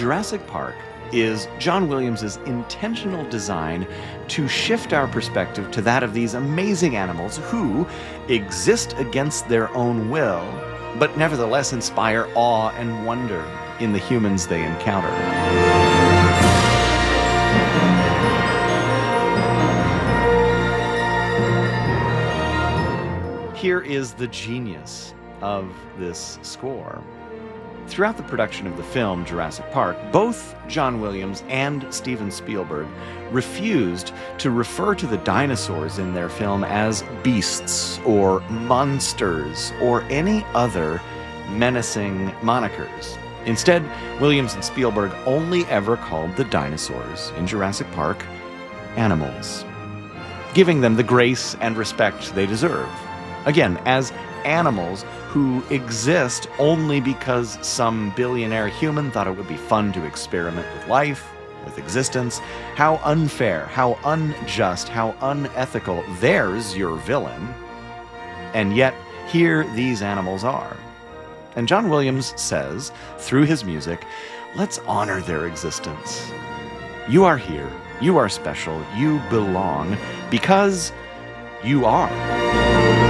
Jurassic Park is John Williams' intentional design to shift our perspective to that of these amazing animals who exist against their own will, but nevertheless inspire awe and wonder in the humans they encounter. Here is the genius of this score. Throughout the production of the film Jurassic Park, both John Williams and Steven Spielberg refused to refer to the dinosaurs in their film as beasts or monsters or any other menacing monikers. Instead, Williams and Spielberg only ever called the dinosaurs in Jurassic Park animals, giving them the grace and respect they deserve. Again, as animals who exist only because some billionaire human thought it would be fun to experiment with life, with existence. How unfair, how unjust, how unethical. There's your villain. And yet, here these animals are. And John Williams says, through his music, let's honor their existence. You are here. You are special. You belong because you are.